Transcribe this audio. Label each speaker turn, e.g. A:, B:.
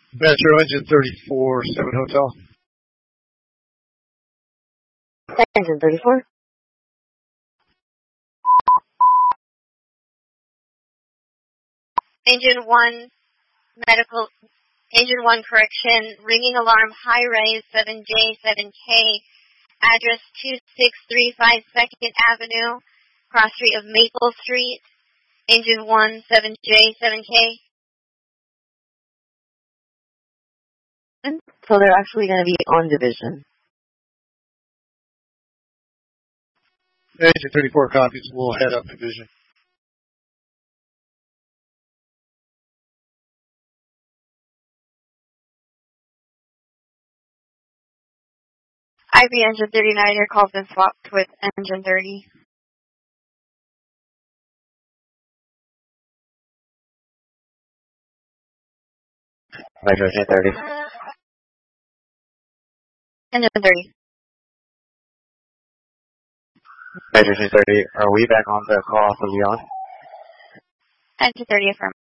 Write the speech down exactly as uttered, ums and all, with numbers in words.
A: Metro Engine thirty-four, seven Hotel.
B: Engine thirty-four.
C: Engine one, medical, engine one correction, ringing alarm, high rise, seven J, seven K, address two six three five second Avenue, cross street of Maple Street, engine one, seven J, seven K.
B: So they're actually going to be on division.
A: Engine thirty-four copies. We'll head up division.
C: I B engine thirty-nine, your call's been swapped with engine thirty.
D: Metro Engine thirty.
C: Engine thirty.
D: Metro Engine thirty, are we back on the call for Leon?
C: Engine thirty affirm.